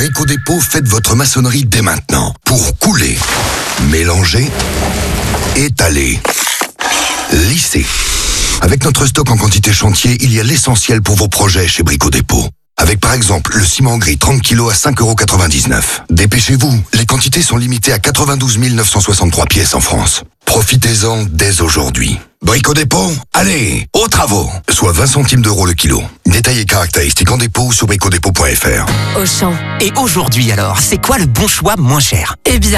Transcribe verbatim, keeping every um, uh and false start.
Brico Dépôt, faites votre maçonnerie dès maintenant. Pour couler, mélanger, étaler, lisser. Avec notre stock en quantité chantier, il y a l'essentiel pour vos projets chez Brico Dépôt. Avec par exemple le ciment gris trente kilos à cinq euros quatre-vingt-dix-neuf. Dépêchez-vous, les quantités sont limitées à quatre-vingt-douze mille neuf cent soixante-trois pièces en France. Profitez-en dès aujourd'hui. Brico Dépôt, allez, aux travaux. Soit vingt centimes d'euros le kilo. Détails et caractéristiques en dépôt sur bricodépôt point f r. Auchan. Et aujourd'hui alors, c'est quoi le bon choix moins cher ? Eh bien,